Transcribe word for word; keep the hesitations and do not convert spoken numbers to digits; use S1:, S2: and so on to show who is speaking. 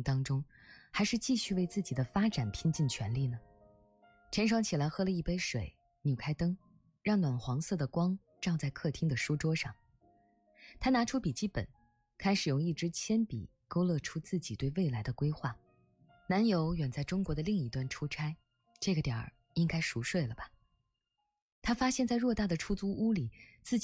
S1: 当中，还是继续为自己的发展拼尽全力呢？陈爽起来喝了一杯水，扭开灯，让暖黄色的光照在客厅的书桌上。她拿出笔记本，开始用一支铅笔勾勒出自己对未来的规划。男友远在中国的另一端出差，这个点儿应该熟睡了吧。她发现在偌大的出租屋里，自己